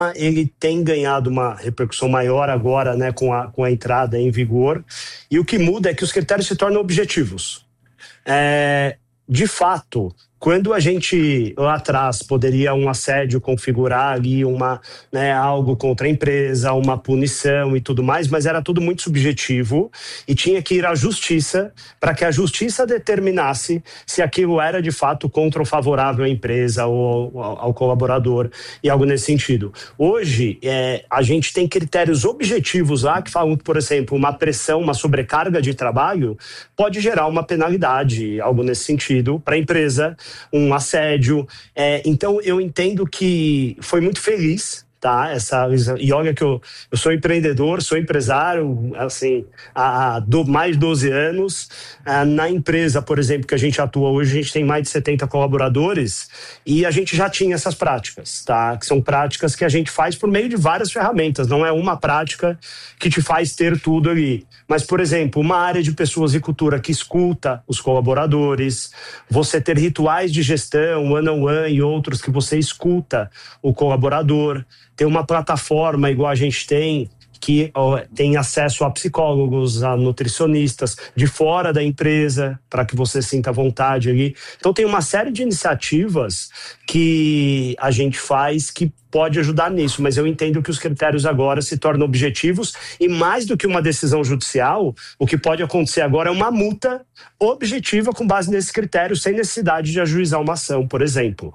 ele tem ganhado uma repercussão maior agora, né, com a entrada em vigor, e o que muda é que os critérios se tornam objetivos. De fato, quando a gente lá atrás poderia um assédio configurar ali algo contra a empresa, uma punição e tudo mais, mas era tudo muito subjetivo e tinha que ir à justiça para que a justiça determinasse se aquilo era de fato contra ou favorável à empresa ou ao colaborador e algo nesse sentido. Hoje, a gente tem critérios objetivos lá que falam que, por exemplo, uma pressão, uma sobrecarga de trabalho pode gerar uma penalidade, algo nesse sentido, para a empresa, um assédio. Então, eu entendo que foi muito feliz, tá? E olha que eu sou empreendedor, sou empresário, assim, há mais de 12 anos. Na empresa, por exemplo, que a gente atua hoje, a gente tem mais de 70 colaboradores e a gente já tinha essas práticas, tá? Que são práticas que a gente faz por meio de várias ferramentas, não é uma prática que te faz ter tudo ali. Mas, por exemplo, uma área de pessoas e cultura que escuta os colaboradores, você ter rituais de gestão, one-on-one e outros que você escuta o colaborador, ter uma plataforma igual a gente tem, que tem acesso a psicólogos, a nutricionistas de fora da empresa, para que você sinta vontade ali. Então tem uma série de iniciativas que a gente faz que pode ajudar nisso, mas eu entendo que os critérios agora se tornam objetivos e mais do que uma decisão judicial, o que pode acontecer agora é uma multa objetiva com base nesses critérios, sem necessidade de ajuizar uma ação, por exemplo.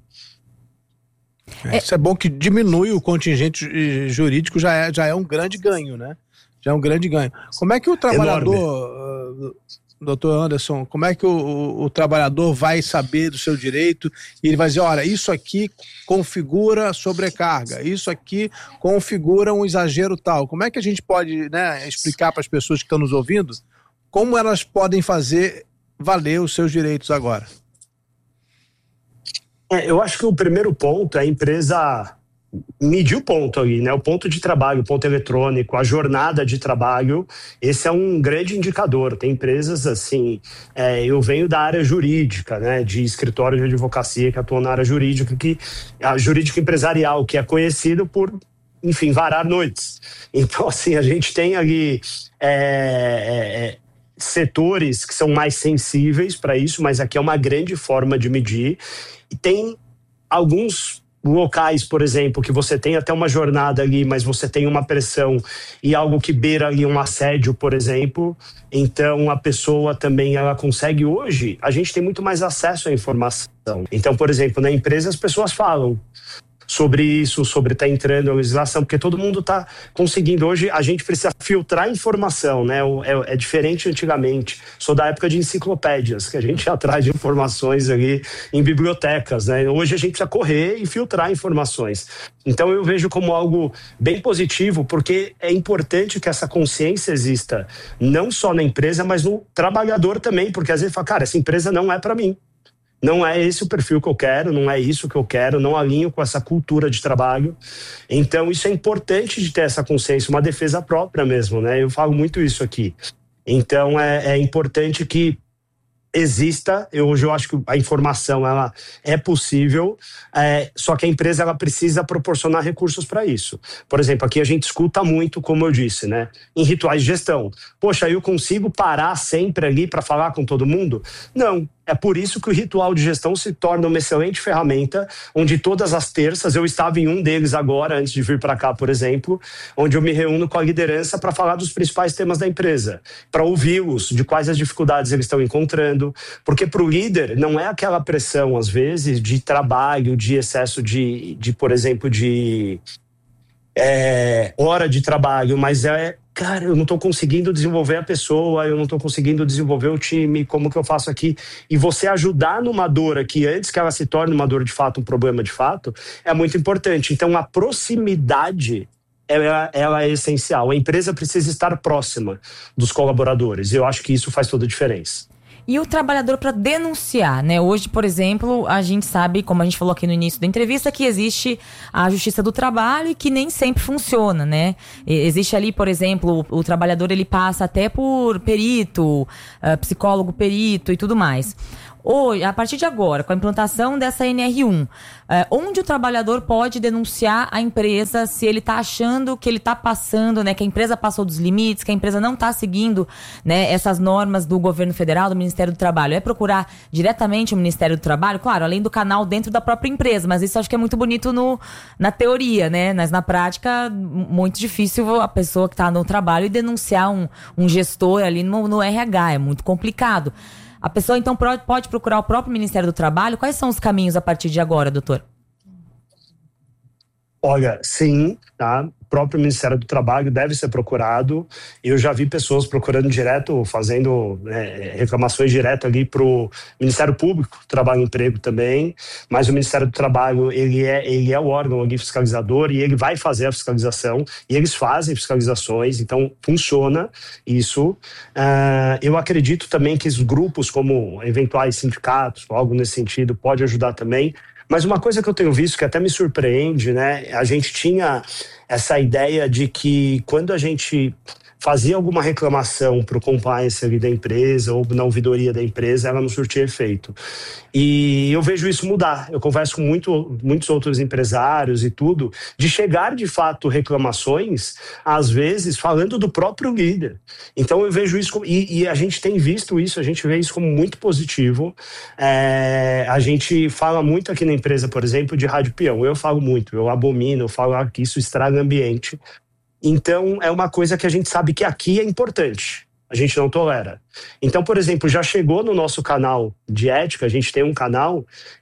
Isso é bom que diminui o contingente jurídico, já é um grande ganho, né? Já é um grande ganho. Como é que o trabalhador, doutor Anderson, como é que o trabalhador vai saber do seu direito e ele vai dizer, olha, isso aqui configura sobrecarga, isso aqui configura um exagero tal. Como é que a gente pode, né, explicar para as pessoas que estão nos ouvindo como elas podem fazer valer os seus direitos agora? Eu acho que o primeiro ponto é a empresa medir o ponto ali, né? O ponto de trabalho, o ponto eletrônico, a jornada de trabalho, esse é um grande indicador. Tem empresas assim, eu venho da área jurídica, né? De escritório de advocacia que atuam na área jurídica, a jurídica empresarial, que é conhecido por, enfim, varar noites. Então, assim, a gente tem ali setores que são mais sensíveis para isso, mas aqui é uma grande forma de medir. E tem alguns locais, por exemplo, que você tem até uma jornada ali, mas você tem uma pressão e algo que beira ali um assédio, por exemplo. Então, a pessoa também, ela consegue hoje, a gente tem muito mais acesso à informação. Então, por exemplo, na empresa as pessoas falam sobre isso, sobre estar entrando na legislação, porque todo mundo está conseguindo. Hoje a gente precisa filtrar informação, né? É diferente antigamente. Sou da época de enciclopédias, que a gente ia atrás de informações ali em bibliotecas, né? Hoje a gente precisa correr e filtrar informações. Então eu vejo como algo bem positivo, porque é importante que essa consciência exista, não só na empresa, mas no trabalhador também, porque às vezes fala, cara, essa empresa não é para mim. Não é esse o perfil que eu quero, não é isso que eu quero, não alinho com essa cultura de trabalho. Então, isso é importante de ter essa consciência, uma defesa própria mesmo, né? Eu falo muito isso aqui. Então, é importante que exista. Hoje eu acho que a informação ela é possível, só que a empresa ela precisa proporcionar recursos para isso. Por exemplo, aqui a gente escuta muito, como eu disse, né, em rituais de gestão. Poxa, eu consigo parar sempre ali para falar com todo mundo? Não. É por isso que o ritual de gestão se torna uma excelente ferramenta, onde todas as terças, eu estava em um deles agora, antes de vir para cá, por exemplo, onde eu me reúno com a liderança para falar dos principais temas da empresa, para ouvi-los, de quais as dificuldades eles estão encontrando, porque para o líder não é aquela pressão, às vezes, de trabalho, de excesso de por exemplo, de hora de trabalho, mas cara, eu não estou conseguindo desenvolver a pessoa, eu não estou conseguindo desenvolver o time, como que eu faço aqui? E você ajudar numa dor aqui, antes que ela se torne uma dor de fato, um problema de fato, é muito importante. Então, a proximidade, ela é essencial. A empresa precisa estar próxima dos colaboradores. Eu acho que isso faz toda a diferença. E o trabalhador para denunciar, né? Hoje, por exemplo, a gente sabe, como a gente falou aqui no início da entrevista, que existe a Justiça do Trabalho e que nem sempre funciona, né? Existe ali, por exemplo, o trabalhador ele passa até por perito, psicólogo perito e tudo mais. Hoje, a partir de agora, com a implantação dessa NR1, onde o trabalhador pode denunciar a empresa se ele está achando que ele está passando, né, que a empresa passou dos limites, que a empresa não está seguindo, né, essas normas do governo federal, do Ministério do Trabalho? É procurar diretamente o Ministério do Trabalho, claro, além do canal dentro da própria empresa, mas isso acho que é muito bonito na teoria, né? Mas na prática, muito difícil a pessoa que está no trabalho e denunciar um gestor ali no RH, é muito complicado. A pessoa, então, pode procurar o próprio Ministério do Trabalho. Quais são os caminhos a partir de agora, doutor? Olha, sim, tá? O próprio Ministério do Trabalho deve ser procurado. Eu já vi pessoas procurando direto, fazendo reclamações direto ali para o Ministério Público, Trabalho e Emprego também, mas o Ministério do Trabalho, ele é o órgão ali fiscalizador e ele vai fazer a fiscalização, e eles fazem fiscalizações, então funciona isso. Eu acredito também que os grupos, como eventuais sindicatos, algo nesse sentido, pode ajudar também. Mas uma coisa que eu tenho visto que até me surpreende, né? A gente tinha essa ideia de que quando a gente fazia alguma reclamação para o compliance ali da empresa ou na ouvidoria da empresa, ela não surtia efeito. E eu vejo isso mudar. Eu converso com muitos outros empresários e tudo, de chegar de fato reclamações, às vezes falando do próprio líder. Então eu vejo isso, e a gente tem visto isso, a gente vê isso como muito positivo. A gente fala muito aqui na empresa, por exemplo, de rádio peão. Eu falo muito, eu abomino, eu falo que isso estraga o ambiente. Então, é uma coisa que a gente sabe que aqui é importante. A gente não tolera. Então, por exemplo, já chegou no nosso canal de ética, a gente tem um canal,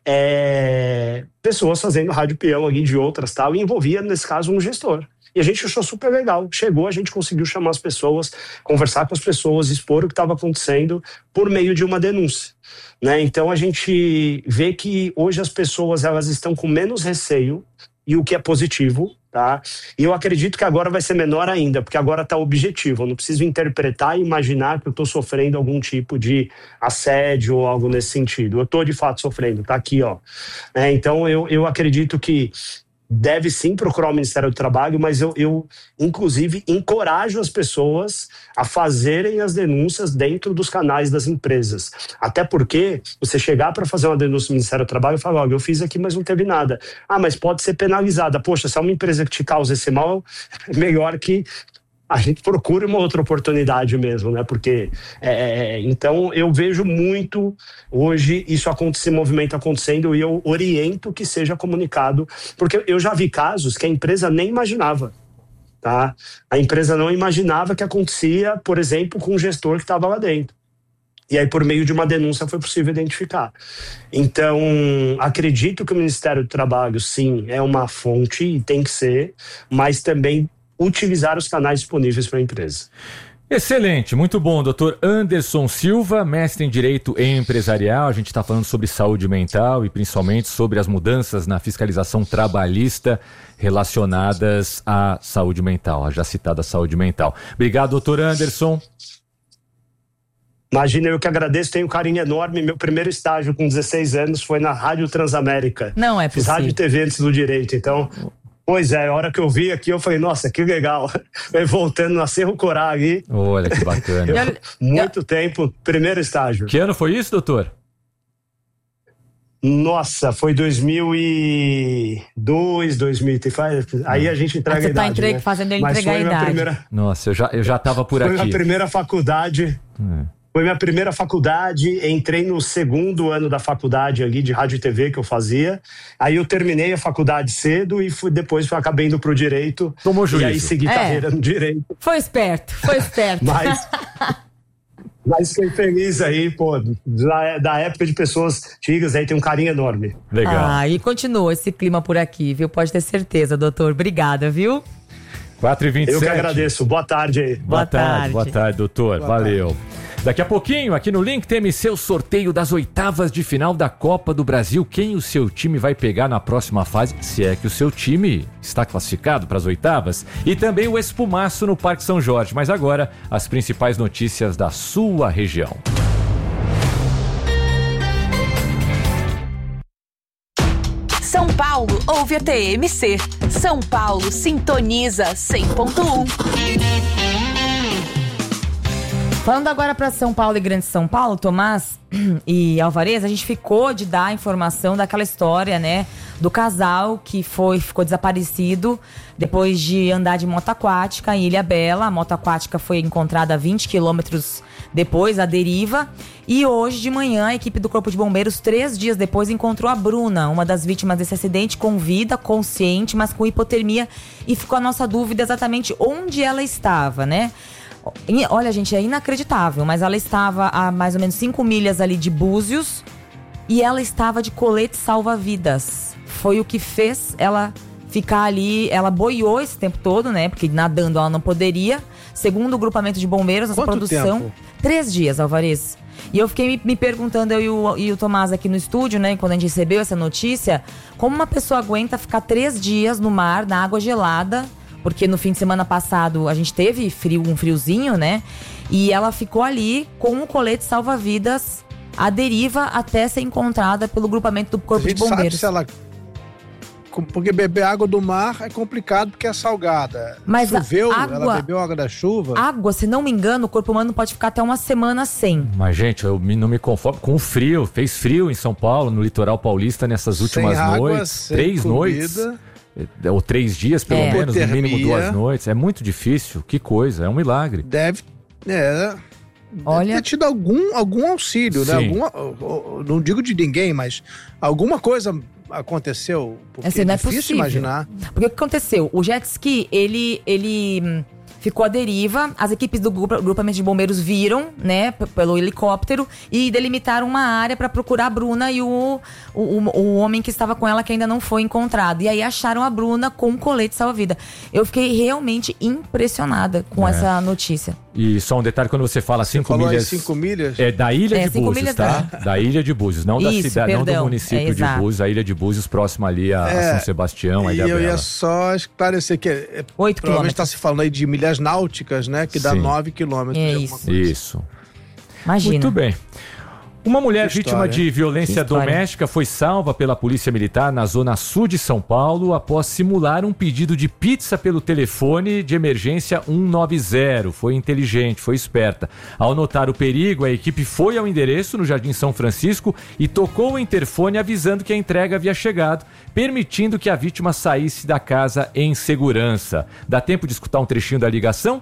pessoas fazendo rádio peão ali de outras tal, e envolvia, nesse caso, um gestor. E a gente achou super legal. Chegou, a gente conseguiu chamar as pessoas, conversar com as pessoas, expor o que estava acontecendo por meio de uma denúncia. Né? Então, a gente vê que hoje as pessoas elas estão com menos receio, e o que é positivo, tá? E eu acredito que agora vai ser menor ainda, porque agora está objetivo. Eu não preciso interpretar e imaginar que eu estou sofrendo algum tipo de assédio ou algo nesse sentido. Eu estou de fato sofrendo, tá aqui, ó. Então eu acredito que deve sim procurar o Ministério do Trabalho, mas eu inclusive encorajo as pessoas a fazerem as denúncias dentro dos canais das empresas. Até porque você chegar para fazer uma denúncia no Ministério do Trabalho e falar, olha, eu fiz aqui, mas não teve nada. Ah, mas pode ser penalizada. Poxa, se é uma empresa que te causa esse mal, é melhor que a gente procura uma outra oportunidade mesmo, né? Porque, então, eu vejo muito hoje esse movimento acontecendo e eu oriento que seja comunicado, porque eu já vi casos que a empresa nem imaginava, tá? A empresa não imaginava que acontecia, por exemplo, com um gestor que estava lá dentro. E aí, por meio de uma denúncia, foi possível identificar. Então, acredito que o Ministério do Trabalho, sim, é uma fonte e tem que ser, mas também utilizar os canais disponíveis para a empresa. Excelente, muito bom, doutor Anderson Silva, mestre em Direito Empresarial. A gente está falando sobre saúde mental e principalmente sobre as mudanças na fiscalização trabalhista relacionadas à saúde mental, a já citada saúde mental. Obrigado, doutor Anderson. Imagina, eu que agradeço, tenho um carinho enorme. Meu primeiro estágio com 16 anos foi na Rádio Transamérica. Não é possível. Fiz rádio e TV antes do direito, então... Pois é, a hora que eu vi aqui, eu falei, nossa, que legal. Eu voltando na Cerro Corá ali. Olha que bacana. Muito tempo, primeiro estágio. Que ano foi isso, doutor? Nossa, foi 2002, 2003. Aí a gente entrega a idade, né? Fazendo ele entregar a idade. Nossa, eu já tava por aqui. Foi minha primeira faculdade. Foi minha primeira faculdade, entrei no segundo ano da faculdade ali de rádio e TV que eu fazia. Aí eu terminei a faculdade cedo e depois acabei indo pro direito. Tomou juízo. E aí segui carreira no direito. Foi esperto. Mas fiquei feliz aí, pô, da época de pessoas antigas, aí tem um carinho enorme. Legal. E continua esse clima por aqui, viu? Pode ter certeza, doutor. Obrigada, viu? 4h27. Eu que agradeço. Boa tarde aí. Boa tarde, doutor. Valeu. Daqui a pouquinho, aqui no Link TMC, o sorteio das oitavas de final da Copa do Brasil. Quem o seu time vai pegar na próxima fase, se é que o seu time está classificado para as oitavas. E também o Espumaço no Parque São Jorge. Mas agora, as principais notícias da sua região. São Paulo ouve a TMC. São Paulo sintoniza 100.1. Falando agora para São Paulo e Grande São Paulo, Tomás e Alvarez, a gente ficou de dar a informação daquela história, né, do casal que ficou desaparecido depois de andar de moto aquática em Ilhabela. A moto aquática foi encontrada a 20 quilômetros depois, à deriva. E hoje de manhã, a equipe do Corpo de Bombeiros, 3 dias depois, encontrou a Bruna, uma das vítimas desse acidente, com vida, consciente, mas com hipotermia. E ficou a nossa dúvida exatamente onde ela estava, né? Olha, gente, é inacreditável, mas ela estava a mais ou menos 5 milhas ali de Búzios e ela estava de colete salva-vidas. Foi o que fez ela ficar ali. Ela boiou esse tempo todo, né? Porque nadando ela não poderia. Segundo o grupamento de bombeiros, nossa produção. Tempo? 3 dias, Alvarez. E eu fiquei me perguntando, eu e o Tomás aqui no estúdio, né? Quando a gente recebeu essa notícia, como uma pessoa aguenta ficar 3 dias no mar, na água gelada. Porque no fim de semana passado a gente teve um friozinho, né? E ela ficou ali com o colete salva-vidas à deriva até ser encontrada pelo grupamento do Corpo de Bombeiros. Sabe se ela... Porque beber água do mar é complicado porque é salgada. Mas choveu, ela bebeu água da chuva. Água, se não me engano, o corpo humano pode ficar até uma semana sem. Mas, gente, eu não me conformo com o frio. Fez frio em São Paulo, no litoral paulista, nessas últimas noites. 3 noites. Ou 3 dias, pelo menos, no mínimo 2 noites. É muito difícil. Que coisa, é um milagre. Deve ter tido algum auxílio, né? Não digo de ninguém, mas alguma coisa aconteceu. Porque assim, não é difícil possível imaginar. Porque o que aconteceu? O jet ski, ele ficou à deriva, as equipes do grupamento de bombeiros viram, né, pelo helicóptero e delimitaram uma área para procurar a Bruna e o homem que estava com ela, que ainda não foi encontrado. E aí acharam a Bruna com um colete salva-vida. Eu fiquei realmente impressionada com essa notícia. E só um detalhe, quando você fala 5 milhas... 5 milhas? É da ilha de Búzios, tá? Da ilha de Búzios, não da cidade, perdão, não do município de Búzios, a ilha de Búzios, próxima ali a São Sebastião, a Ilha Bela. E eu ia só esclarecer que 8 provavelmente está se falando aí de milhas náuticas, né? Que dá 9 quilômetros. Isso. Imagina. Muito bem. Uma mulher vítima de violência doméstica foi salva pela Polícia Militar na zona sul de São Paulo após simular um pedido de pizza pelo telefone de emergência 190. Foi inteligente, foi esperta. Ao notar o perigo, a equipe foi ao endereço no Jardim São Francisco e tocou o interfone avisando que a entrega havia chegado, permitindo que a vítima saísse da casa em segurança. Dá tempo de escutar um trechinho da ligação?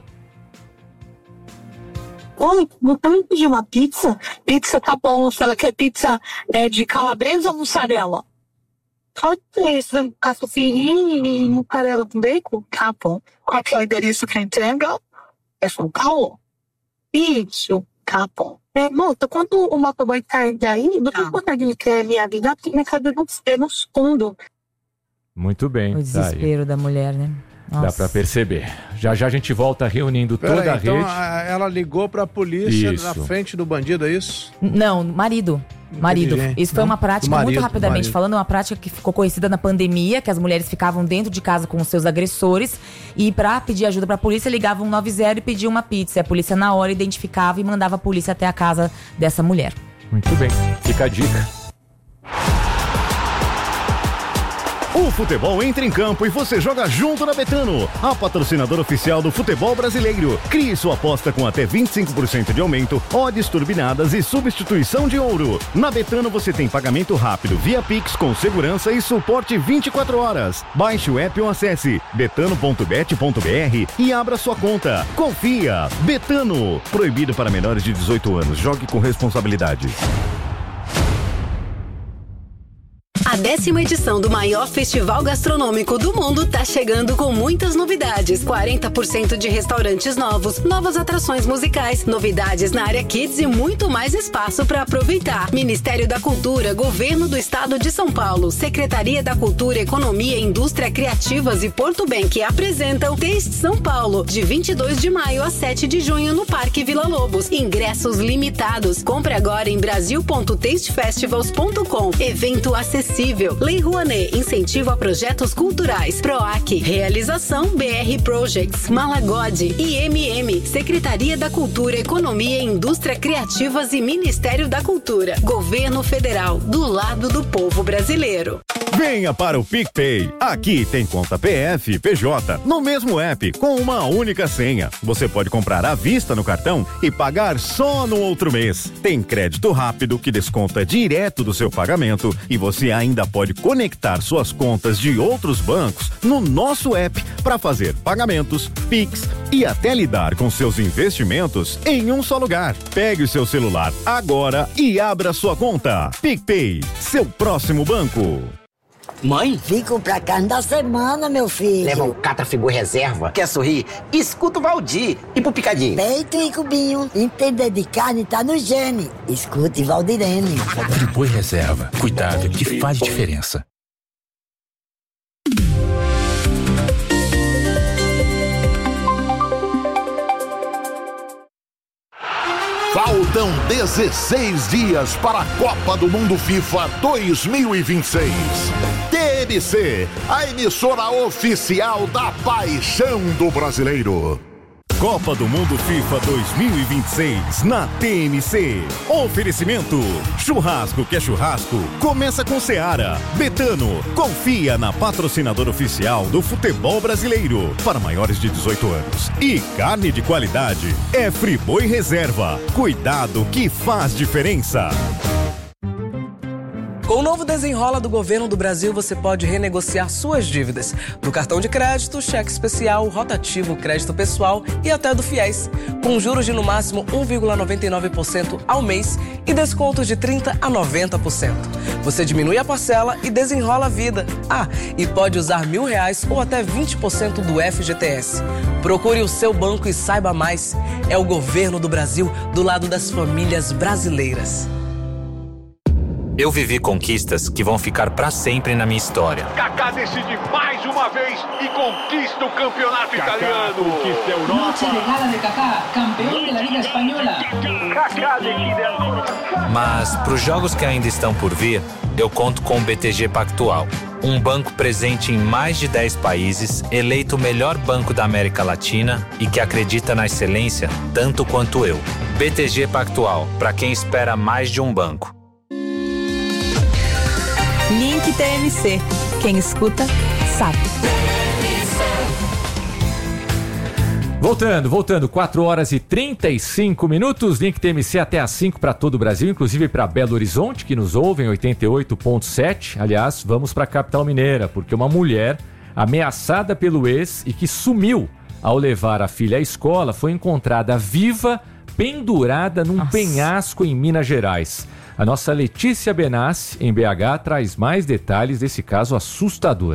Oi, não pode pedir uma pizza? Pizza tá bom, se ela quer pizza de calabresa ou mussarela? Pode ter esse catupiry e mussarela com bacon? Tá bom. Qual que é o endereço que entrega? É São Paulo? Isso, tá bom. Moça, quando o motoboy sai daí, você consegue me avisar? Porque minha casa é no fundo. Muito bem. O desespero da mulher, né? Nossa. Dá pra perceber. Já já a gente volta reunindo toda a rede. Então ela ligou pra polícia na frente do bandido, é isso? Não, marido. Isso foi uma prática, muito rapidamente falando, uma prática que ficou conhecida na pandemia, que as mulheres ficavam dentro de casa com os seus agressores e pra pedir ajuda pra polícia, ligavam 190 e pediam uma pizza. A polícia na hora identificava e mandava a polícia até a casa dessa mulher. Muito bem, fica a dica. O futebol entra em campo e você joga junto na Betano, a patrocinadora oficial do futebol brasileiro. Crie sua aposta com até 25% de aumento, odds turbinadas e substituição de ouro. Na Betano você tem pagamento rápido via Pix com segurança e suporte 24 horas. Baixe o app ou acesse betano.bet.br e abra sua conta. Confia! Betano. Proibido para menores de 18 anos. Jogue com responsabilidade. A 10ª edição do maior festival gastronômico do mundo tá chegando com muitas novidades. 40% de restaurantes novos, novas atrações musicais, novidades na área Kids e muito mais espaço para aproveitar. Ministério da Cultura, Governo do Estado de São Paulo, Secretaria da Cultura, Economia, Indústria Criativas e Porto Bank apresentam Taste São Paulo, de 22 de maio a 7 de junho no Parque Vila Lobos. Ingressos limitados. Compre agora em brasil.tastefestivals.com. Evento acessível. Lei Rouanet, incentivo a projetos culturais. PROAC, realização BR Projects, Malagode, IMM, Secretaria da Cultura, Economia, Indústria Criativas e Ministério da Cultura. Governo Federal, do lado do povo brasileiro. Venha para o PicPay. Aqui tem conta PF, PJ, no mesmo app, com uma única senha. Você pode comprar à vista no cartão e pagar só no outro mês. Tem crédito rápido que desconta direto do seu pagamento e você ainda pode conectar suas contas de outros bancos no nosso app para fazer pagamentos, Pix e até lidar com seus investimentos em um só lugar. Pegue o seu celular agora e abra sua conta. PicPay, seu próximo banco. Mãe? Fico pra carne da semana, meu filho. Leva o Catrafigo Reserva. Quer sorrir? Escuta o Valdir. E pro Picadinho? Peito e cubinho. Entender de carne tá no gene. Escute Valdirene. Friboi Reserva. Cuidado que faz diferença. Faltam 16 dias para a Copa do Mundo FIFA 2026. TMC, a emissora oficial da paixão do brasileiro. Copa do Mundo FIFA 2026 na TMC. Oferecimento: churrasco que é churrasco, começa com Seara. Betano, confia na patrocinadora oficial do futebol brasileiro para maiores de 18 anos. E carne de qualidade é Friboi Reserva. Cuidado que faz diferença. Com o novo Desenrola do Governo do Brasil, você pode renegociar suas dívidas do cartão de crédito, cheque especial, rotativo, crédito pessoal e até do FIES, com juros de no máximo 1,99% ao mês e descontos de 30% a 90%. Você diminui a parcela e desenrola a vida. E pode usar R$1.000 ou até 20% do FGTS. Procure o seu banco e saiba mais. É o Governo do Brasil do lado das famílias brasileiras. Eu vivi conquistas que vão ficar pra sempre na minha história. Kaká decide mais uma vez e conquista o campeonato italiano. Conquista a Europa. Noche de gala de Kaká, campeão da Liga Espanhola. Kaká decide ancora. Mas pros jogos que ainda estão por vir, eu conto com o BTG Pactual. Um banco presente em mais de 10 países, eleito o melhor banco da América Latina e que acredita na excelência tanto quanto eu. BTG Pactual, pra quem espera mais de um banco. Link TMC. Quem escuta, sabe. Voltando, 4 horas e 35 minutos, Link TMC até às 5 para todo o Brasil, inclusive para Belo Horizonte, que nos ouvem, 88.7. Aliás, vamos para a capital mineira, porque uma mulher ameaçada pelo ex e que sumiu ao levar a filha à escola foi encontrada viva, pendurada num penhasco em Minas Gerais. A nossa Letícia Benassi, em BH, traz mais detalhes desse caso assustador.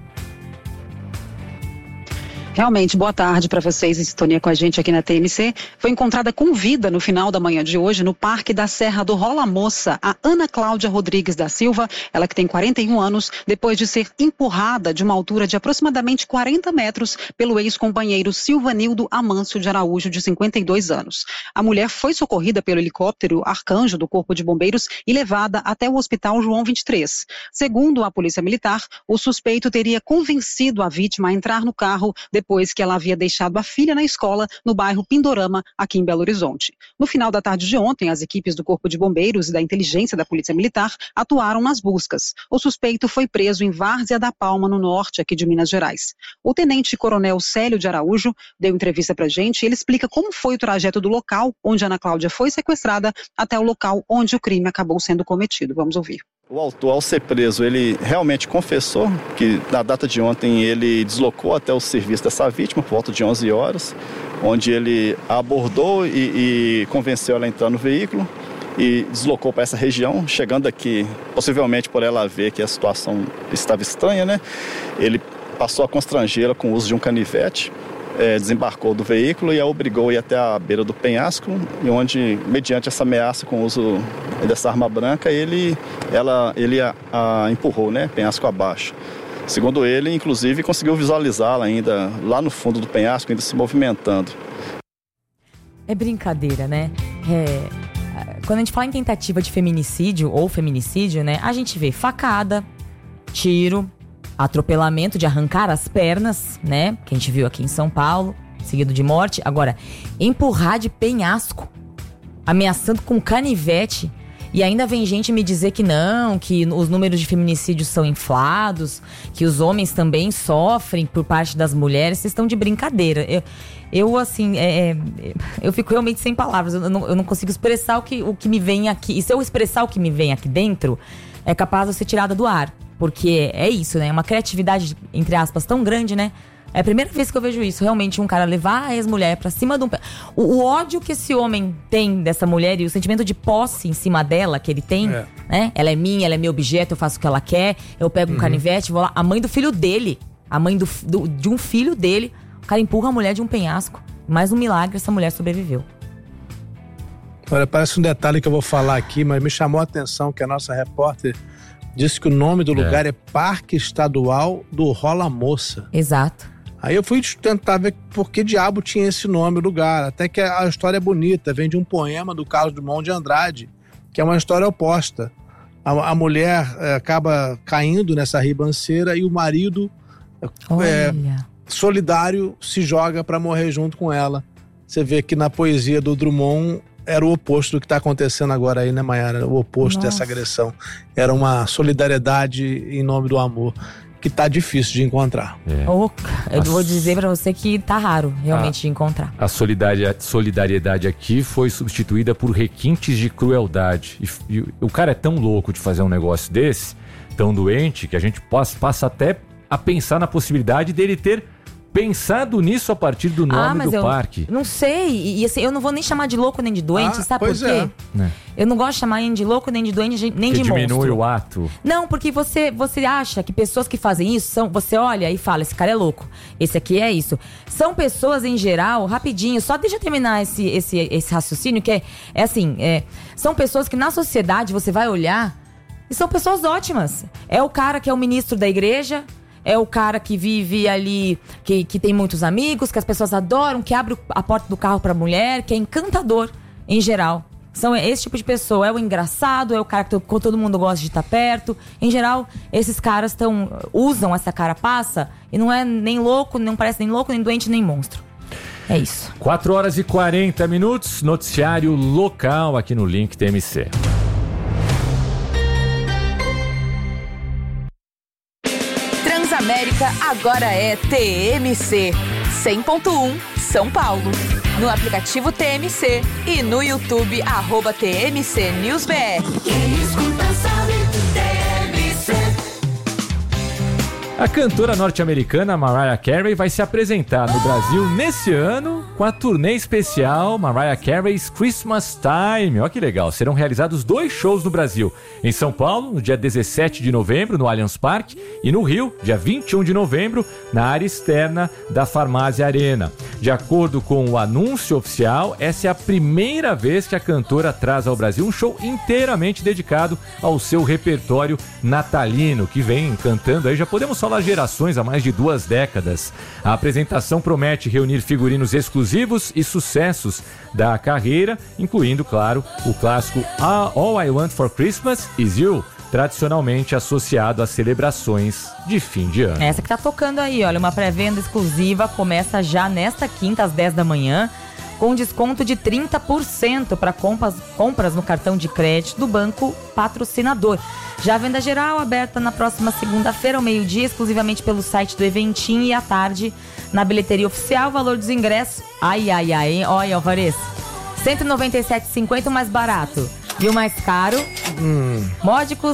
Realmente, boa tarde para vocês em sintonia com a gente aqui na TMC. Foi encontrada com vida no final da manhã de hoje no Parque da Serra do Rola Moça, a Ana Cláudia Rodrigues da Silva, ela que tem 41 anos, depois de ser empurrada de uma altura de aproximadamente 40 metros pelo ex-companheiro Silvanildo Amâncio de Araújo, de 52 anos. A mulher foi socorrida pelo helicóptero Arcanjo do Corpo de Bombeiros e levada até o Hospital João 23. Segundo a Polícia Militar, o suspeito teria convencido a vítima a entrar no carro depois que ela havia deixado a filha na escola no bairro Pindorama, aqui em Belo Horizonte. No final da tarde de ontem, as equipes do Corpo de Bombeiros e da Inteligência da Polícia Militar atuaram nas buscas. O suspeito foi preso em Várzea da Palma, no norte, aqui de Minas Gerais. O tenente-coronel Célio de Araújo deu entrevista pra gente e ele explica como foi o trajeto do local onde Ana Cláudia foi sequestrada até o local onde o crime acabou sendo cometido. Vamos ouvir. O autor, ao ser preso, ele realmente confessou que na data de ontem ele deslocou até o serviço dessa vítima por volta de 11 horas, onde ele abordou e convenceu ela a entrar no veículo e deslocou para essa região, chegando aqui, possivelmente por ela ver que a situação estava estranha, né? Ele passou a constrangê-la com o uso de um canivete, desembarcou do veículo e a obrigou a ir até a beira do penhasco, e onde, mediante essa ameaça com o uso dessa arma branca, ele a empurrou, né, penhasco abaixo. Segundo ele, inclusive, conseguiu visualizá-la ainda lá no fundo do penhasco, ainda se movimentando. É brincadeira, né? Quando a gente fala em tentativa de feminicídio ou feminicídio, né, a gente vê facada, tiro, atropelamento de arrancar as pernas, né? Que a gente viu aqui em São Paulo, seguido de morte. Agora, empurrar de penhasco, ameaçando com canivete. E ainda vem gente me dizer que não, que os números de feminicídios são inflados, que os homens também sofrem por parte das mulheres. Vocês estão de brincadeira. Eu assim, eu fico realmente sem palavras. Eu não consigo expressar o que me vem aqui. E se eu expressar o que me vem aqui dentro, é capaz de ser tirada do ar. Porque é isso, né? Uma criatividade, entre aspas, tão grande, né? É a primeira vez que eu vejo isso. Realmente um cara levar a ex-mulher pra cima de um... O ódio que esse homem tem dessa mulher e o sentimento de posse em cima dela que ele tem, né? Ela é minha, ela é meu objeto, eu faço o que ela quer. Eu pego um canivete, vou lá. A mãe do filho dele, a mãe de um filho dele, o cara empurra a mulher de um penhasco. Mais um milagre, essa mulher sobreviveu. Olha, parece um detalhe que eu vou falar aqui, mas me chamou a atenção que a nossa repórter disse que o nome do lugar é Parque Estadual do Rola Moça. Exato. Aí eu fui tentar ver por que diabo tinha esse nome o lugar. Até que a história é bonita, vem de um poema do Carlos Drummond de Andrade, que é uma história oposta. A mulher acaba caindo nessa ribanceira e o marido, solidário, se joga para morrer junto com ela. Você vê que na poesia do Drummond era o oposto do que está acontecendo agora aí, né, Mayara? O oposto dessa agressão. Era uma solidariedade em nome do amor, que tá difícil de encontrar. Eu vou dizer pra você que tá raro realmente de encontrar. A solidariedade aqui foi substituída por requintes de crueldade. E o cara é tão louco de fazer um negócio desse, tão doente, que a gente passa até a pensar na possibilidade dele ter pensado nisso a partir do nome do parque. Não sei. E assim, eu não vou nem chamar de louco nem de doente, sabe por quê? Eu não gosto de chamar nem de louco, nem de doente, nem de monstro. Diminui o ato. Não, porque você acha que pessoas que fazem isso você olha e fala, esse cara é louco. Esse aqui é isso. São pessoas em geral, rapidinho, só deixa eu terminar esse raciocínio, que é assim, são pessoas que na sociedade você vai olhar e são pessoas ótimas. É o cara que é o ministro da igreja, é o cara que vive ali, que tem muitos amigos, que as pessoas adoram, que abre a porta do carro pra mulher, que é encantador, em geral. São esse tipo de pessoa. É o engraçado, é o cara que todo mundo gosta de estar perto. Em geral, esses caras usam essa carapaça e não é nem louco, não parece nem louco, nem doente, nem monstro. É isso. 4h40, noticiário local aqui no Link TMC. Transamérica agora é TMC 100.1 São Paulo. No aplicativo TMC e no YouTube @TMC News BR. Quem escuta sabe, TMC. A cantora norte-americana Mariah Carey vai se apresentar no Brasil nesse ano com a turnê especial Mariah Carey's Christmas Time. Olha que legal, serão realizados 2 shows no Brasil. Em São Paulo, no dia 17 de novembro, no Allianz Parque, e no Rio, dia 21 de novembro, na área externa da Farmácia Arena. De acordo com o anúncio oficial, essa é a primeira vez que a cantora traz ao Brasil um show inteiramente dedicado ao seu repertório natalino, que vem cantando aí, já podemos falar gerações, há mais de 2 décadas. A apresentação promete reunir figurinos exclusivos e sucessos da carreira, incluindo, claro, o clássico All I Want for Christmas Is You, tradicionalmente associado às celebrações de fim de ano. Essa que tá tocando aí, olha, uma pré-venda exclusiva, começa já nesta quinta às 10 da manhã, com desconto de 30% para compras no cartão de crédito do banco patrocinador. Já a venda geral aberta na próxima segunda-feira, ao meio-dia, exclusivamente pelo site do Eventim, e à tarde na bilheteria oficial. Valor dos ingressos, olha, Alvarez, R$197,50 o mais barato. E o mais caro, módicos,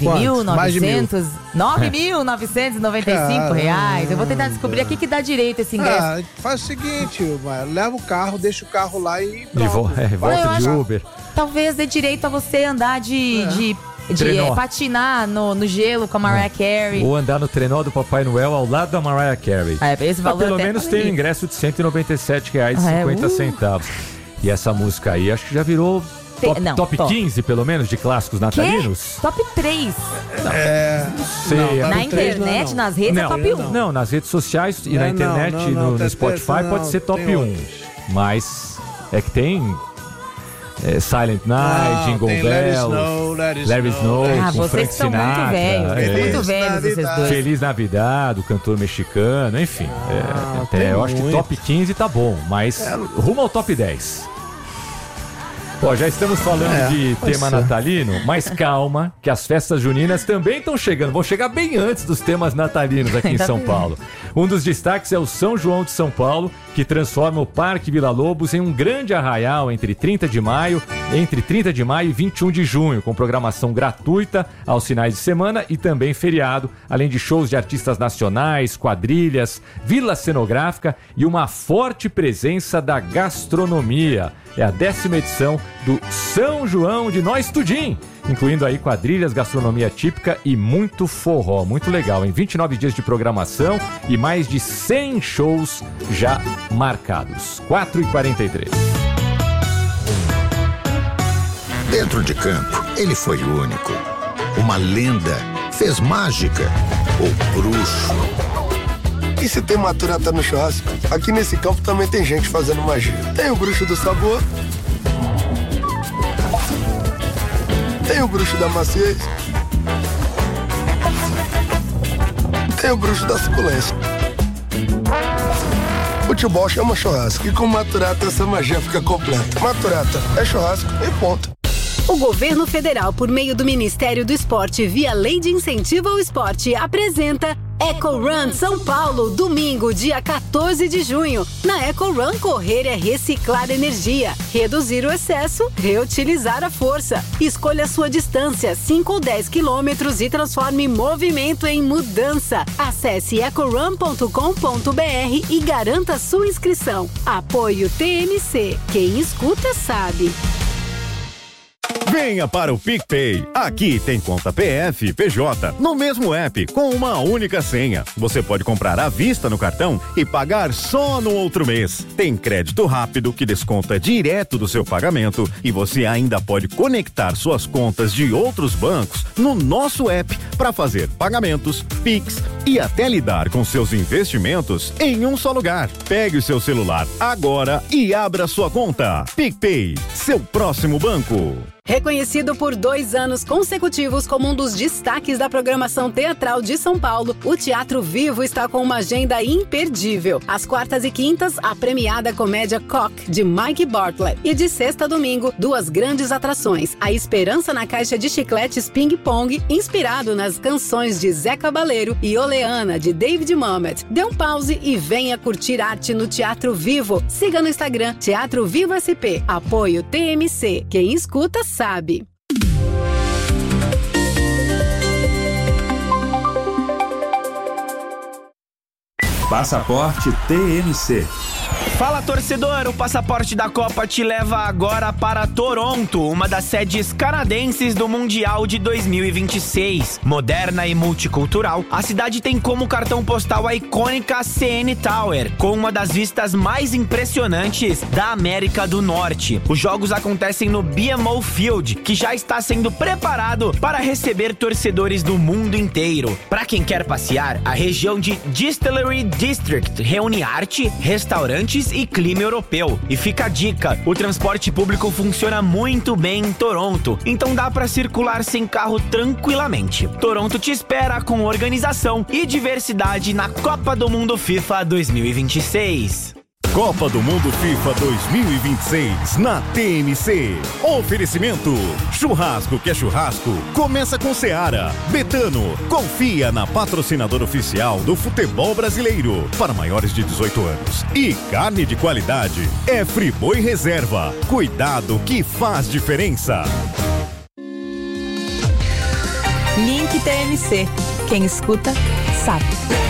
R$9.995. Eu vou tentar descobrir aqui que dá direito esse ingresso. Faz o seguinte, leva o carro, deixa o carro lá e pronto. Volta de Uber. Talvez dê direito a você andar de patinar no gelo com a Mariah Carey. Ou andar no trenó do Papai Noel ao lado da Mariah Carey. Esse valor pelo menos tem um ingresso de R$197,50. E essa música aí, acho que já virou top 15, pelo menos, de clássicos natalinos? Top 3. Não sei. Na internet, nas redes, é top 1. Não, nas redes sociais e na internet, no Spotify, pode ser top 1. Mas é que tem Silent Night, Jingle Bells, Let It Snow, com Frank Sinatra. Muito velhos esses dois. Feliz Navidad, do cantor mexicano, enfim. Eu acho que top 15 tá bom, mas rumo ao top 10. Ó, já estamos falando de tema natalino, mas calma, que as festas juninas também estão chegando. Vão chegar bem antes dos temas natalinos aqui em São Paulo. Um dos destaques é o São João de São Paulo, que transforma o Parque Vila Lobos em um grande arraial entre 30 de maio e 21 de junho, com programação gratuita aos finais de semana e também feriado, além de shows de artistas nacionais, quadrilhas, vila cenográfica e uma forte presença da gastronomia. É a 10ª edição do São João de Nós Tudim, incluindo aí quadrilhas, gastronomia típica e muito forró. Muito legal, em 29 dias de programação e mais de 100 shows já marcados. 4h43. Dentro de campo, ele foi único. Uma lenda, fez mágica, o bruxo. E se tem maturata no churrasco, aqui nesse campo também tem gente fazendo magia. Tem o bruxo do sabor, tem o bruxo da maciez, tem o bruxo da suculência. Futebol chama churrasco e com maturata essa magia fica completa. Maturata é churrasco e ponto. O governo federal, por meio do Ministério do Esporte, via Lei de Incentivo ao Esporte, apresenta Eco Run São Paulo, domingo, dia 14 de junho. Na Eco Run, correr é reciclar energia, reduzir o excesso, reutilizar a força. Escolha sua distância, 5 ou 10 quilômetros e transforme movimento em mudança. Acesse ecorun.com.br e garanta sua inscrição. Apoio TMC. Quem escuta sabe. Venha para o PicPay. Aqui tem conta PF e PJ no mesmo app, com uma única senha. Você pode comprar à vista no cartão e pagar só no outro mês. Tem crédito rápido que desconta direto do seu pagamento e você ainda pode conectar suas contas de outros bancos no nosso app para fazer pagamentos, Pix e até lidar com seus investimentos em um só lugar. Pegue o seu celular agora e abra sua conta. PicPay, seu próximo banco. Reconhecido por 2 anos consecutivos como um dos destaques da programação teatral de São Paulo, o Teatro Vivo está com uma agenda imperdível. Às quartas e quintas, a premiada comédia Cock, de Mike Bartlett. E de sexta a domingo, 2 grandes atrações. A Esperança na Caixa de Chicletes Ping Pong, inspirado nas canções de Zé Cabaleiro, e Oleana, de David Mamet. Dê um pause e venha curtir arte no Teatro Vivo. Siga no Instagram, Teatro Vivo SP. Apoio TMC. Quem escuta sabe. Passaporte TMC. Fala, torcedor! O Passaporte da Copa te leva agora para Toronto, uma das sedes canadenses do Mundial de 2026. Moderna e multicultural, a cidade tem como cartão postal a icônica CN Tower, com uma das vistas mais impressionantes da América do Norte. Os jogos acontecem no BMO Field, que já está sendo preparado para receber torcedores do mundo inteiro. Para quem quer passear, a região de Distillery District reúne arte, restaurantes e clima europeu. E fica a dica, o transporte público funciona muito bem em Toronto, então dá para circular sem carro tranquilamente. Toronto te espera com organização e diversidade na Copa do Mundo FIFA 2026. Copa do Mundo FIFA 2026 na TMC. Oferecimento: churrasco que é churrasco, começa com Seara. Betano, confia na patrocinadora oficial do futebol brasileiro para maiores de 18 anos. E carne de qualidade é Friboi Reserva. Cuidado que faz diferença. Link TMC. Quem escuta sabe.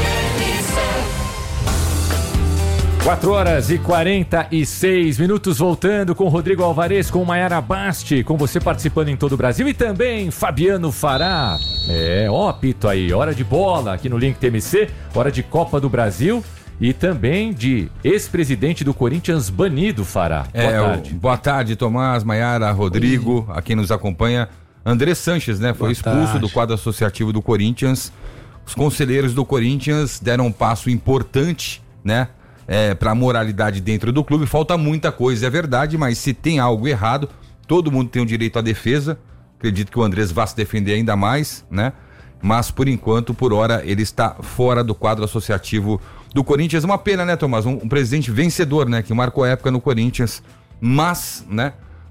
4h46, voltando com Rodrigo Alvarez, com Maiara Basti, com você participando em todo o Brasil e também Fabiano Fará. Apito aí, hora de bola aqui no Link TMC, hora de Copa do Brasil e também de ex-presidente do Corinthians banido, Fará. Boa tarde. Boa tarde, Tomás, Maiara, Rodrigo, a quem nos acompanha. André Sanches, né, foi expulso do quadro associativo do Corinthians. Os conselheiros do Corinthians deram um passo importante, né, para a moralidade dentro do clube. Falta muita coisa, é verdade, mas se tem algo errado, todo mundo tem o direito à defesa. Acredito que o Andrés vá se defender ainda mais, né? Mas por enquanto, por hora, ele está fora do quadro associativo do Corinthians. Uma pena, né, Tomás? Um presidente vencedor, né? Que marcou a época no Corinthians, mas, né?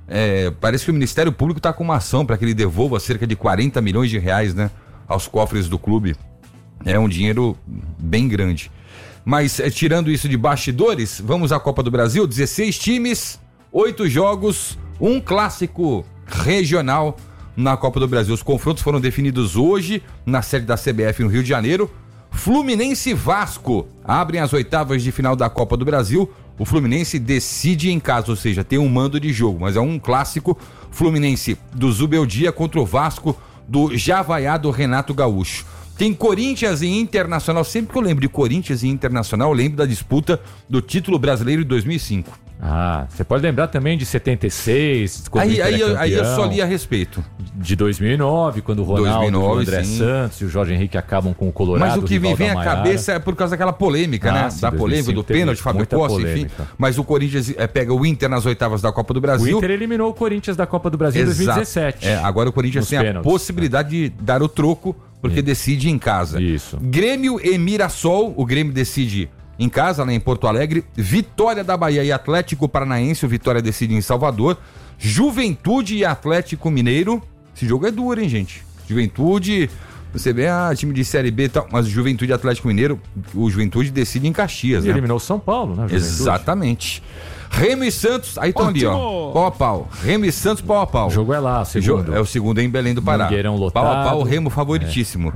parece que o Ministério Público está com uma ação para que ele devolva cerca de 40 milhões de reais, né, aos cofres do clube. É um dinheiro bem grande. Mas tirando isso de bastidores, vamos à Copa do Brasil, 16 times, 8 jogos, um clássico regional na Copa do Brasil. Os confrontos foram definidos hoje na sede da CBF no Rio de Janeiro. Fluminense e Vasco abrem as oitavas de final da Copa do Brasil. O Fluminense decide em casa, ou seja, tem um mando de jogo, mas é um clássico. Fluminense do Zubeldia contra o Vasco do já vaiado Renato Gaúcho. Tem Corinthians e Internacional. Sempre que eu lembro de Corinthians e Internacional, eu lembro da disputa do título brasileiro de 2005. Você pode lembrar também de 76, aí eu só li a respeito. De 2009, quando o Ronaldo, o André Santos e o Jorge Henrique acabam com o Colorado. Mas o que me vem à cabeça é por causa daquela polêmica, né? Da polêmica, do pênalti, Fábio Costa, enfim. Mas o Corinthians pega o Inter nas oitavas da Copa do Brasil. O Inter eliminou o Corinthians da Copa do Brasil em 2017. Agora o Corinthians tem a possibilidade de dar o troco, porque decide em casa. Isso. Grêmio e Mirassol, o Grêmio decide em casa, lá em Porto Alegre. Vitória da Bahia e Atlético Paranaense, o Vitória decide em Salvador. Juventude e Atlético Mineiro. Esse jogo é duro, hein, gente? Juventude, você vê, time de Série B e tal, mas Juventude e Atlético Mineiro, o Juventude decide em Caxias, né? Eliminou o São Paulo, né? Juventude. Exatamente. Remo e Santos, aí estão ali, ó, pau a pau. Remo e Santos, pau a pau. O jogo é lá, o segundo. É o segundo em Belém do Pará. Mangueirão lotado. Pau a pau, Remo favoritíssimo.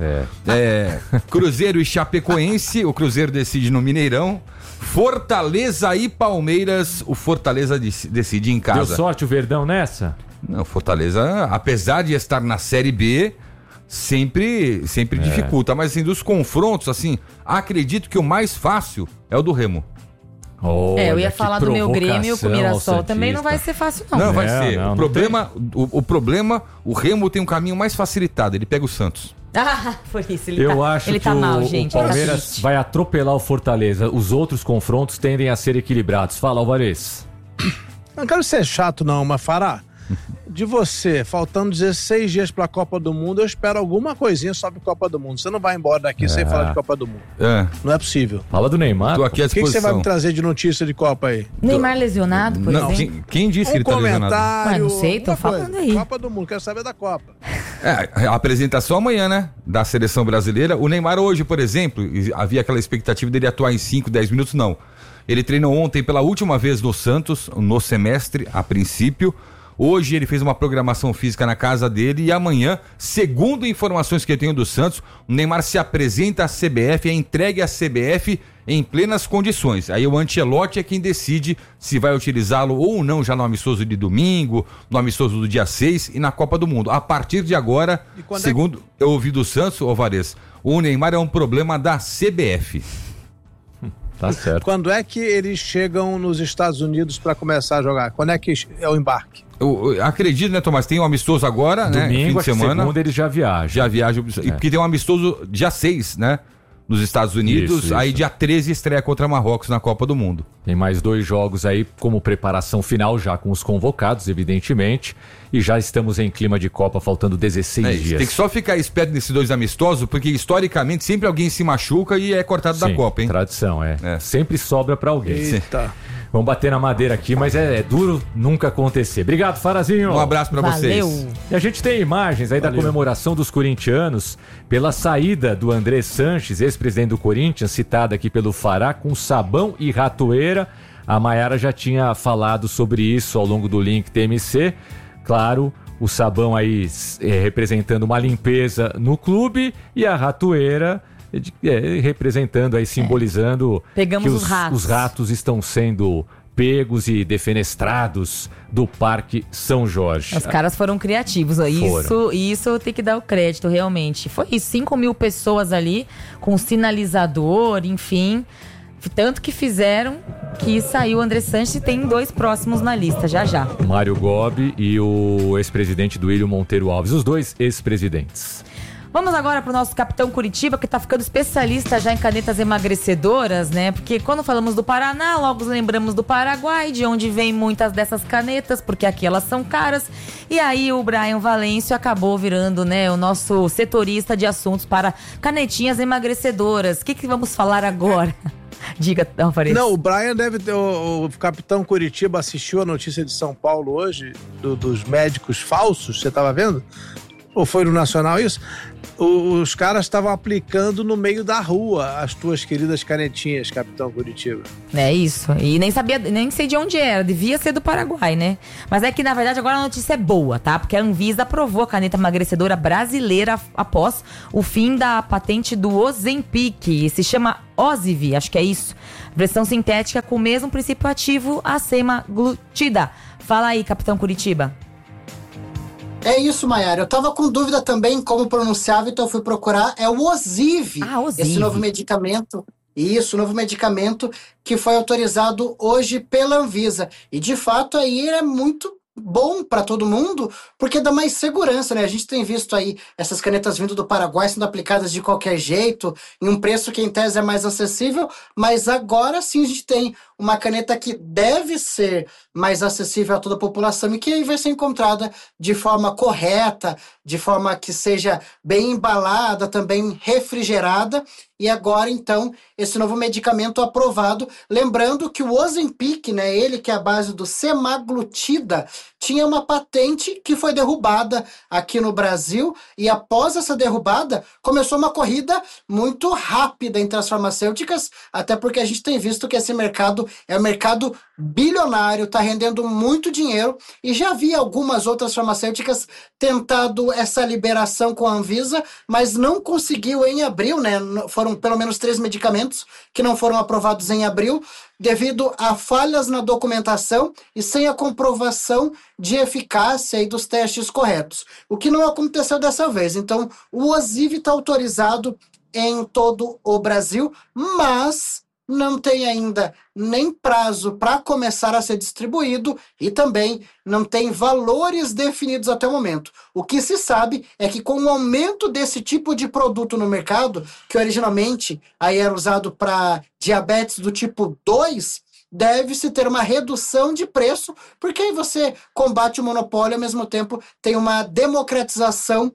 Cruzeiro e Chapecoense, o Cruzeiro decide no Mineirão. Fortaleza e Palmeiras, o Fortaleza decide em casa. Deu sorte o Verdão nessa? Não, Fortaleza, apesar de estar na Série B, sempre dificulta. Mas assim, dos confrontos, assim, acredito que o mais fácil é o do Remo. Eu ia falar do meu Grêmio com o Mirassol, também não vai ser fácil não. Não vai ser. O problema, o Remo tem um caminho mais facilitado, ele pega o Santos. Por isso acho ele que tá mal, gente. O Palmeiras vai atropelar o Fortaleza. Os outros confrontos tendem a ser equilibrados. Fala, Alvarez. Não quero ser chato não, mas Fará, de você, faltando 16 dias pra Copa do Mundo, eu espero alguma coisinha sobre Copa do Mundo. Você não vai embora daqui sem falar de Copa do Mundo. Não é possível. Fala do Neymar. Tô aqui à disposição. O que você vai me trazer de notícia de Copa aí? Neymar lesionado, por exemplo? Quem disse que ele tá lesionado? Não sei, tô falando aí. Copa do Mundo, quero saber da Copa. A apresentação amanhã, né? Da seleção brasileira. O Neymar hoje, por exemplo, havia aquela expectativa dele atuar em 5, 10 minutos, não. Ele treinou ontem pela última vez no Santos, no semestre, a princípio. Hoje ele fez uma programação física na casa dele e amanhã, segundo informações que eu tenho do Santos, o Neymar se apresenta à CBF, é entregue à CBF em plenas condições. Aí o Ancelotti é quem decide se vai utilizá-lo ou não já no amistoso de domingo, no amistoso do dia 6 e na Copa do Mundo. A partir de agora, segundo eu ouvi do Santos, Alvarez, o Neymar é um problema da CBF. Tá certo. Quando é que eles chegam nos Estados Unidos para começar a jogar? Quando é que é o embarque? Eu acredito, né, Tomás? Tem um amistoso agora, domingo, né? Fim de semana. Segunda eles já viajam. Já viajam. Porque tem um amistoso dia 6, né? Nos Estados Unidos. Isso. Aí dia 13 estreia contra Marrocos na Copa do Mundo. Tem mais 2 jogos aí como preparação final, já com os convocados, evidentemente. E já estamos em clima de Copa, faltando 16 dias. Tem que só ficar esperto nesses 2 amistosos, porque historicamente sempre alguém se machuca e é cortado da Copa, hein? Tradição, sempre sobra pra alguém. Eita. Vamos bater na madeira aqui, mas é duro nunca acontecer. Obrigado, Farazinho. Um abraço pra vocês. E a gente tem imagens aí da comemoração dos corintianos pela saída do André Sanches, ex-presidente do Corinthians, citado aqui pelo Fará, com sabão e ratoeira. A Maiara já tinha falado sobre isso ao longo do link TMC. Claro, o sabão aí representando uma limpeza no clube e a ratoeira representando aí, simbolizando Pegamos que os ratos estão sendo pegos e defenestrados do Parque São Jorge. Os caras foram criativos. Isso eu tenho que dar o crédito, realmente. Foi isso, 5 mil pessoas ali com sinalizador, enfim. Tanto que fizeram que saiu o André Sanches e tem 2 próximos na lista, já. Mário Gobi e o ex-presidente Duílio Monteiro Alves, os 2 ex-presidentes. Vamos agora pro nosso Capitão Curitiba, que tá ficando especialista já em canetas emagrecedoras, né? Porque quando falamos do Paraná, logo lembramos do Paraguai, de onde vem muitas dessas canetas, porque aqui elas são caras. E aí o Brian Valêncio acabou virando, né, o nosso setorista de assuntos para canetinhas emagrecedoras. O que vamos falar agora? Diga, Alvarez. Não, o Brian deve ter... O Capitão Curitiba assistiu a notícia de São Paulo hoje, dos médicos falsos, você estava vendo? Ou foi no Nacional isso? Os caras estavam aplicando no meio da rua as tuas queridas canetinhas, Capitão Curitiba. É isso. E nem sei de onde era. Devia ser do Paraguai, né? Mas é que, na verdade, agora a notícia é boa, tá? Porque a Anvisa aprovou a caneta emagrecedora brasileira após o fim da patente do Ozempic. Se chama Oziv, acho que é isso. Versão sintética com o mesmo princípio ativo, a semaglutida. Fala aí, Capitão Curitiba. É isso, Maiara. Eu tava com dúvida também como pronunciava, então eu fui procurar. É o Oziv. Oziv. Esse novo medicamento. Isso, novo medicamento que foi autorizado hoje pela Anvisa. E, de fato, aí é muito bom para todo mundo, porque dá mais segurança, né? A gente tem visto aí essas canetas vindo do Paraguai sendo aplicadas de qualquer jeito, em um preço que em tese é mais acessível, mas agora sim a gente tem uma caneta que deve ser mais acessível a toda a população e que aí vai ser encontrada de forma correta, de forma que seja bem embalada, também refrigerada. E agora, então, esse novo medicamento aprovado. Lembrando que o Ozempic, né, ele que é a base do semaglutida, tinha uma patente que foi derrubada aqui no Brasil. E após essa derrubada, começou uma corrida muito rápida entre as farmacêuticas, até porque a gente tem visto que esse mercado é um mercado bilionário, está rendendo muito dinheiro. E já havia algumas outras farmacêuticas tentado essa liberação com a Anvisa, mas não conseguiu em abril, né? Foram pelo menos 3 medicamentos que não foram aprovados em abril, devido a falhas na documentação e sem a comprovação de eficácia e dos testes corretos. O que não aconteceu dessa vez. Então, o Oziv está autorizado em todo o Brasil, mas não tem ainda nem prazo para começar a ser distribuído e também não tem valores definidos até o momento. O que se sabe é que com o aumento desse tipo de produto no mercado, que originalmente aí era usado para diabetes do tipo 2, deve-se ter uma redução de preço, porque aí você combate o monopólio e ao mesmo tempo tem uma democratização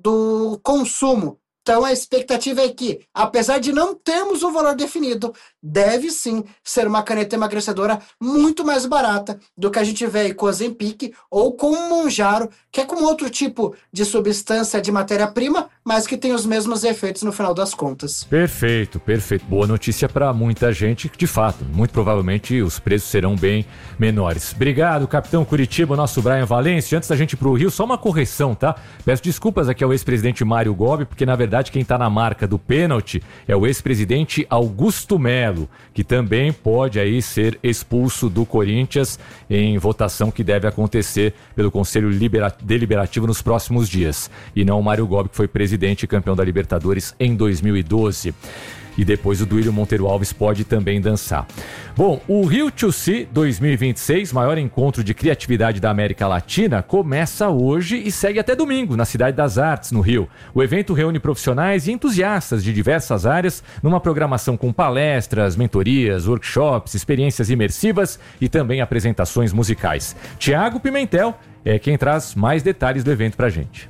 do consumo. Então a expectativa é que, apesar de não termos um valor definido, deve sim ser uma caneta emagrecedora muito mais barata do que a gente vê aí com o Ozempic ou com o Mounjaro, que é com outro tipo de substância de matéria-prima, mas que tem os mesmos efeitos no final das contas. Perfeito, perfeito. Boa notícia para muita gente, de fato. Muito provavelmente os preços serão bem menores. Obrigado, Capitão Curitiba, nosso Brian Valêncio. Antes da gente ir pro Rio, só uma correção, tá? Peço desculpas aqui ao ex-presidente Mário Gobi, porque na verdade quem tá na marca do pênalti é o ex-presidente Augusto Melo, que também pode aí ser expulso do Corinthians em votação que deve acontecer pelo Conselho Deliberativo nos próximos dias. E não o Mário Gobi, que foi presidente e campeão da Libertadores em 2012. E depois o Duílio Monteiro Alves pode também dançar. Bom, o Rio to See 2026, maior encontro de criatividade da América Latina, começa hoje e segue até domingo, na Cidade das Artes, no Rio. O evento reúne profissionais e entusiastas de diversas áreas numa programação com palestras, mentorias, workshops, experiências imersivas e também apresentações musicais. Tiago Pimentel é quem traz mais detalhes do evento pra gente.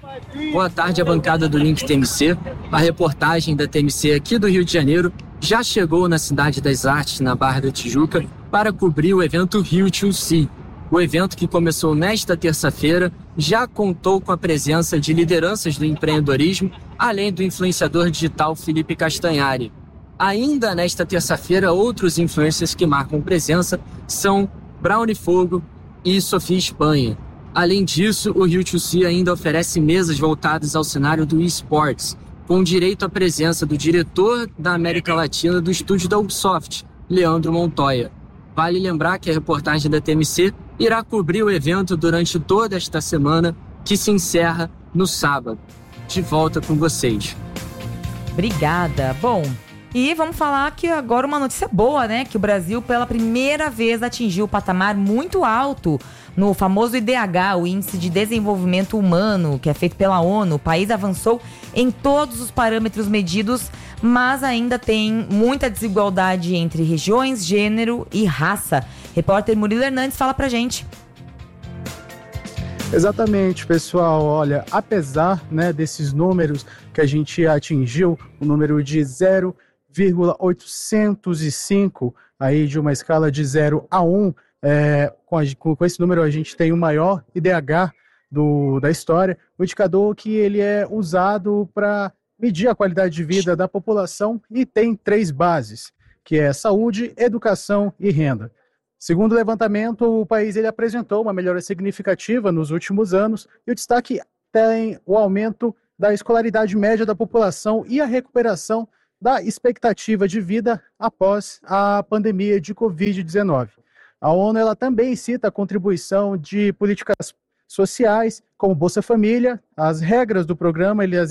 Boa tarde, a bancada do Link TMC. A reportagem da TMC aqui do Rio de Janeiro já chegou na Cidade das Artes, na Barra da Tijuca, para cobrir o evento Rio to See. O evento, que começou nesta terça-feira, já contou com a presença de lideranças do empreendedorismo, além do influenciador digital Felipe Castanhari. Ainda nesta terça-feira, outros influencers que marcam presença são Brownie Fogo e Sofia Espanha. Além disso, o Rio to See ainda oferece mesas voltadas ao cenário do eSports, com direito à presença do diretor da América Latina do estúdio da Ubisoft, Leandro Montoya. Vale lembrar que a reportagem da TMC irá cobrir o evento durante toda esta semana, que se encerra no sábado. De volta com vocês. Obrigada. Bom, E vamos falar que agora uma notícia boa, né? Que o Brasil pela primeira vez atingiu o patamar muito alto no famoso IDH, o Índice de Desenvolvimento Humano, que é feito pela ONU. O país avançou em todos os parâmetros medidos, mas ainda tem muita desigualdade entre regiões, gênero e raça. Repórter Murilo Hernandes fala pra gente. Exatamente, pessoal. Olha, apesar, né, desses números que a gente atingiu, o número de 0,805, aí de uma escala de 0 a 1, com esse número a gente tem o maior IDH da história, o indicador que ele é usado para medir a qualidade de vida da população e tem 3 bases, que é saúde, educação e renda. Segundo o levantamento, o país ele apresentou uma melhora significativa nos últimos anos e o destaque tem o aumento da escolaridade média da população e a recuperação da expectativa de vida após a pandemia de Covid-19. A ONU ela também cita a contribuição de políticas sociais, como Bolsa Família. As regras do programa elas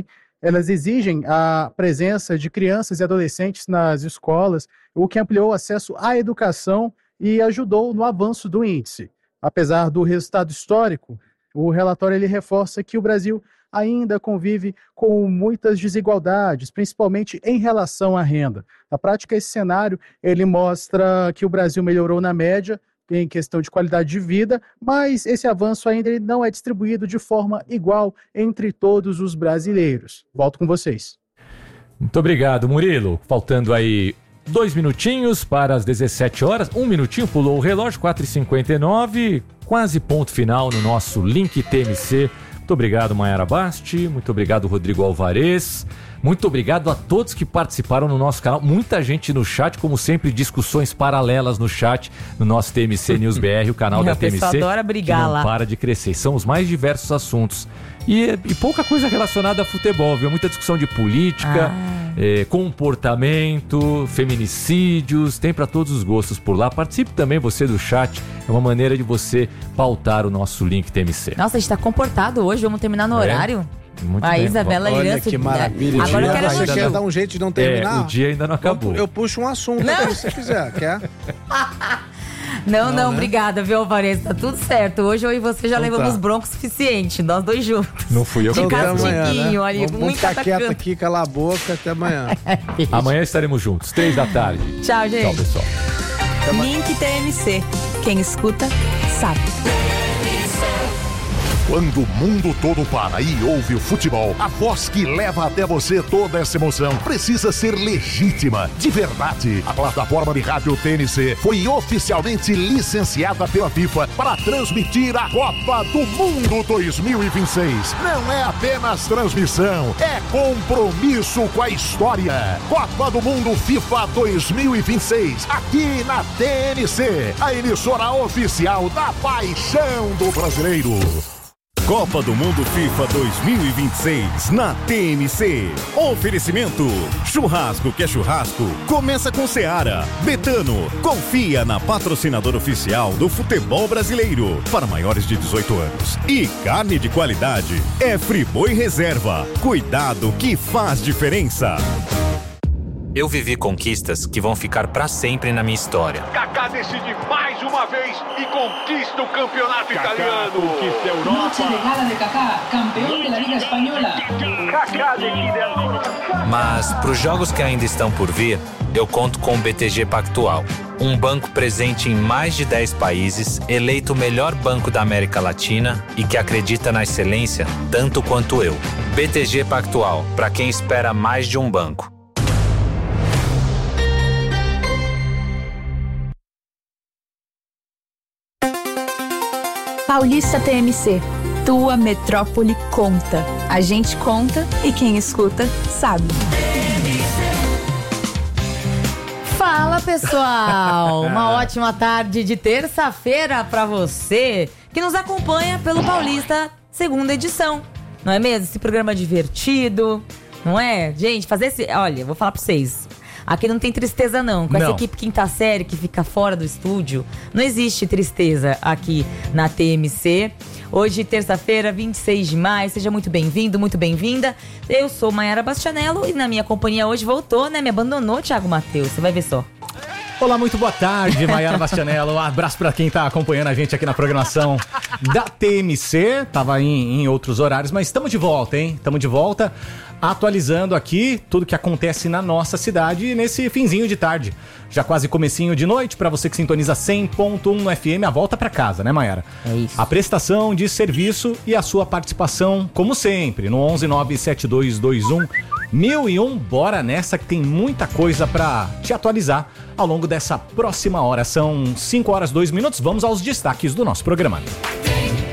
exigem a presença de crianças e adolescentes nas escolas, o que ampliou o acesso à educação e ajudou no avanço do índice. Apesar do resultado histórico, o relatório ele reforça que o Brasil ainda convive com muitas desigualdades, principalmente em relação à renda. Na prática, esse cenário ele mostra que o Brasil melhorou na média em questão de qualidade de vida, mas esse avanço ainda ele não é distribuído de forma igual entre todos os brasileiros. Volto com vocês. Muito obrigado, Murilo. Faltando aí 2 minutinhos para as 17 horas. 1 minutinho, pulou o relógio, 4h59. Quase ponto final no nosso Link TMC. Muito obrigado, Mayara Basti. Muito obrigado, Rodrigo Alvarez. Muito obrigado a todos que participaram no nosso canal. Muita gente no chat, como sempre, discussões paralelas no chat, no nosso TMC News BR, o canal da TMC. O pessoal adora brigar que não lá. para de crescer. São os mais diversos assuntos. E pouca coisa relacionada a futebol, viu? Muita discussão de política, comportamento, feminicídios, tem para todos os gostos por lá. Participe também você do chat, é uma maneira de você pautar o nosso Link TMC. Nossa, a gente tá comportado hoje, vamos terminar no horário? Muito a bem. Isabela Olha Irança. que maravilha. Agora eu quero Você quer dar um jeito de não terminar? O dia ainda não acabou. Eu puxo um assunto se você quiser, quer? Não, né? obrigada, viu, Alvarez? Tá tudo certo. Hoje eu e você já Então levamos tá. bronco suficiente, nós dois juntos. Não fui eu de que castiguinho ali, Vamos muito ficar atacante. quieto aqui, calar a boca, até amanhã. Amanhã estaremos juntos, 3 da tarde. Tchau, gente. Tchau, pessoal. Link TMC. Quem escuta, sabe. Quando o mundo todo para e ouve o futebol, a voz que leva até você toda essa emoção precisa ser legítima, de verdade. A plataforma de rádio TNC foi oficialmente licenciada pela FIFA para transmitir a Copa do Mundo 2026. Não é apenas transmissão, é compromisso com a história. Copa do Mundo FIFA 2026, aqui na TNC, a emissora oficial da paixão do brasileiro. Copa do Mundo FIFA 2026 na TMC. Oferecimento: churrasco que é churrasco, começa com Seara. Betano, confia na patrocinadora oficial do futebol brasileiro para maiores de 18 anos. E carne de qualidade é Friboi Reserva. Cuidado que faz diferença. Eu vivi conquistas que vão ficar pra sempre na minha história. Kaká decide mais uma vez e conquista o campeonato italiano. Conquista a Europa. Noche de gala de Kaká, campeão da Liga Espanhola. Kaká decide ancora. Mas pros jogos que ainda estão por vir, eu conto com o BTG Pactual. Um banco presente em mais de 10 países, eleito o melhor banco da América Latina e que acredita na excelência tanto quanto eu. BTG Pactual, pra quem espera mais de um banco. Paulista TMC. Tua metrópole conta. A gente conta e quem escuta sabe. Fala, pessoal! Uma ótima tarde de terça-feira pra você que nos acompanha pelo Paulista, segunda edição. Não é mesmo? Esse programa divertido, não é? Gente, fazer esse... Olha, vou falar pra vocês. Aqui não tem tristeza não, com essa Não. equipe quinta série que fica fora do estúdio, não existe tristeza aqui na TMC. Hoje, terça-feira, 26 de maio, seja muito bem-vindo, muito bem-vinda. Eu sou Mayara Bastianello e na minha companhia hoje voltou, né? Me abandonou, Thiago Matheus, você vai ver só. Olá, muito boa tarde, Mayara Bastianello. Um abraço pra quem tá acompanhando a gente aqui na programação da TMC. Tava em outros horários, mas estamos de volta, hein? Estamos de volta, atualizando aqui tudo que acontece na nossa cidade nesse finzinho de tarde. Já quase comecinho de noite, pra você que sintoniza 100.1 no FM, a volta pra casa, né, Mayara? É isso. A prestação de serviço e a sua participação, como sempre, no 1197221 bora nessa que tem muita coisa pra te atualizar ao longo dessa próxima hora. São 5 horas 2 minutos, vamos aos destaques do nosso programa.